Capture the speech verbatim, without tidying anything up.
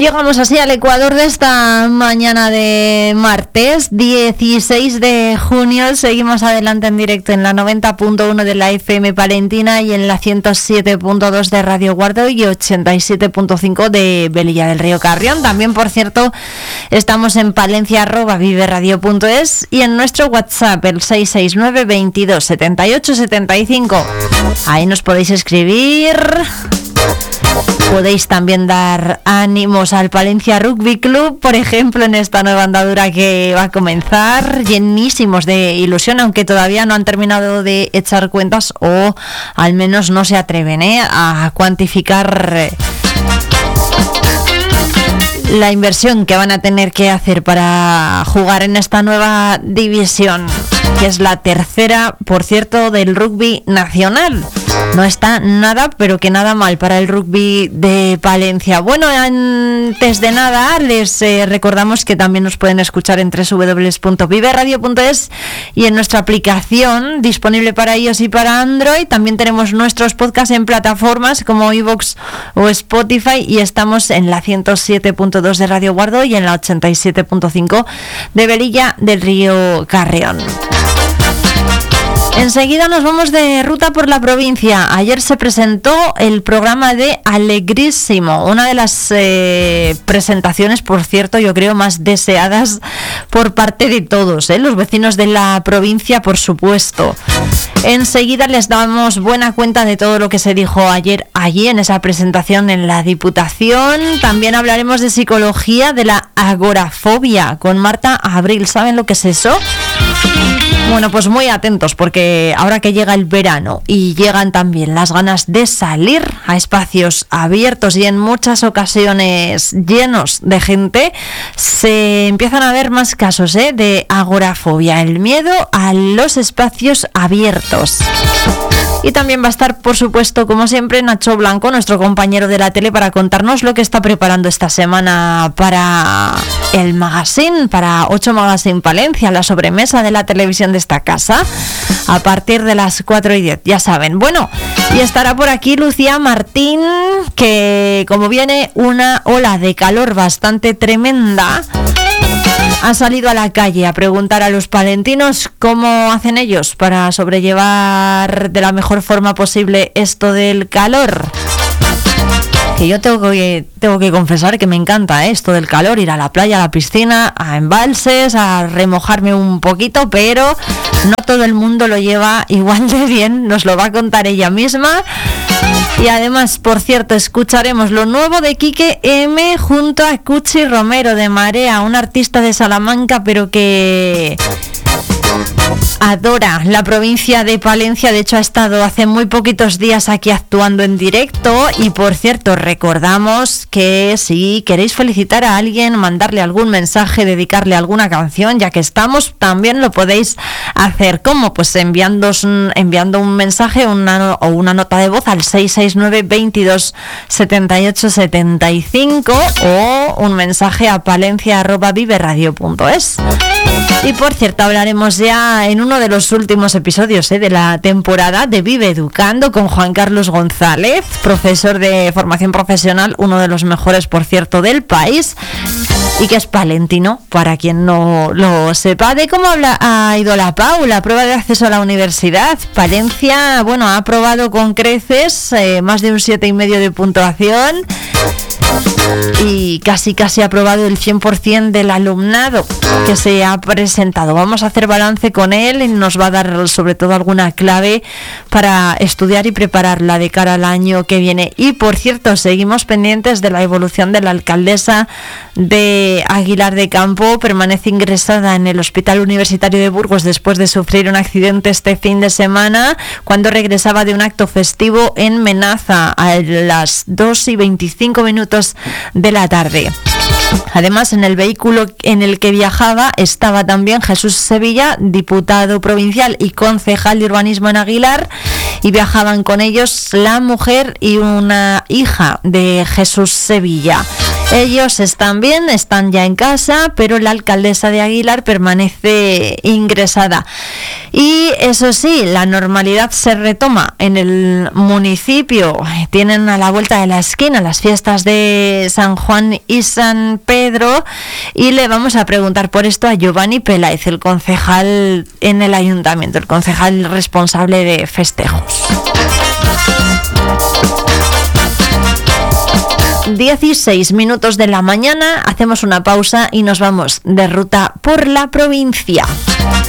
Llegamos así al Ecuador de esta mañana de martes dieciséis de junio. Seguimos adelante en directo en la noventa punto uno de la F M Palentina y en la ciento siete punto dos de Radio Guardo y ochenta y siete punto cinco de Velilla del Río Carrión. También, por cierto, estamos en palencia arroba viveradio punto es y en nuestro WhatsApp el seis seis nueve veintidós setenta y ocho setenta y cinco. Ahí nos podéis escribir. Podéis también dar ánimos al Palencia Rugby Club, por ejemplo, en esta nueva andadura que va a comenzar, llenísimos de ilusión, aunque todavía no han terminado de echar cuentas o al menos no se atreven ¿eh? a cuantificar eh, la inversión que van a tener que hacer para jugar en esta nueva división, que es la tercera, por cierto, del rugby nacional. No está nada, pero que nada mal para el rugby de Palencia. Bueno, antes de nada, les eh, recordamos que también nos pueden escuchar en doble u doble u doble u punto viveradio punto es y en nuestra aplicación disponible para iOS y para Android. También tenemos nuestros podcasts en plataformas como iVoox o Spotify y estamos en la ciento siete punto dos de Radio Guardo y en la ochenta y siete punto cinco de Velilla del Río Carrión. Enseguida nos vamos de ruta por la provincia. Ayer se presentó el programa de Alegrísimo, una de las eh, presentaciones, por cierto, yo creo más deseadas por parte de todos, ¿eh? Los vecinos de la provincia, por supuesto. Enseguida les damos buena cuenta de todo lo que se dijo ayer allí en esa presentación en la Diputación. También hablaremos de psicología, de la agorafobia con Marta Abril. ¿Saben lo que es eso? Bueno, pues muy atentos, porque ahora que llega el verano y llegan también las ganas de salir a espacios abiertos y en muchas ocasiones llenos de gente, se empiezan a ver más casos ¿eh? de agorafobia, el miedo a los espacios abiertos. Y también va a estar, por supuesto, como siempre, Nacho Blanco, nuestro compañero de la tele, para contarnos lo que está preparando esta semana para el magazine, para ocho Magazine Palencia, la sobremesa de la televisión de esta casa, a partir de las cuatro y diez, ya saben. Bueno, y estará por aquí Lucía Martín, que como viene una ola de calor bastante tremenda, ha salido a la calle a preguntar a los palentinos cómo hacen ellos para sobrellevar de la mejor forma posible esto del calor. Que yo tengo que, tengo que confesar que me encanta ¿eh? esto del calor, ir a la playa, a la piscina, a embalses, a remojarme un poquito, pero no todo el mundo lo lleva igual de bien, nos lo va a contar ella misma. Y además, por cierto, escucharemos lo nuevo de Quique M junto a Cuchi Romero de Marea, un artista de Salamanca, pero que adora la provincia de Palencia. De hecho, ha estado hace muy poquitos días aquí actuando en directo. Y por cierto, recordamos que si queréis felicitar a alguien, mandarle algún mensaje, dedicarle alguna canción, ya que estamos, también lo podéis hacer. ¿Cómo? Pues enviando, enviando un mensaje una, o una nota de voz al seis seis nueve veintidós setenta y ocho setenta y cinco o un mensaje a palencia arroba viveradio punto es. Y por cierto, hablaremos ya en uno de los últimos episodios ¿eh? de la temporada de Vive Educando con Juan Carlos González, profesor de formación profesional, uno de los mejores, por cierto, del país, y que es palentino, para quien no lo sepa. De cómo habla, ha ido la P A U, la prueba de acceso a la universidad. Palencia, bueno, ha aprobado con creces, eh, más de un siete y medio de puntuación, y casi casi ha aprobado el cien por ciento del alumnado que se ha presentado. Vamos a hacer balance con él y nos va a dar sobre todo alguna clave para estudiar y prepararla de cara al año que viene. Y por cierto, seguimos pendientes de la evolución de la alcaldesa de Aguilar de Campo. Permanece ingresada en el Hospital Universitario de Burgos después de sufrir un accidente este fin de semana cuando regresaba de un acto festivo en Menaza a las dos y veinticinco minutos de la tarde. Además, en el vehículo en el que viajaba estaba también Jesús Sevilla, diputado provincial y concejal de urbanismo en Aguilar, y viajaban con ellos la mujer y una hija de Jesús Sevilla. Ellos están bien, están ya en casa, pero la alcaldesa de Aguilar permanece ingresada. Y eso sí, la normalidad se retoma en el municipio. Tienen a la vuelta de la esquina las fiestas de San Juan y San Pedro, y le vamos a preguntar por esto a Giovanni Peláez, el concejal en el ayuntamiento, el concejal responsable de festejos. dieciséis minutos de la mañana, hacemos una pausa y nos vamos de ruta por la provincia.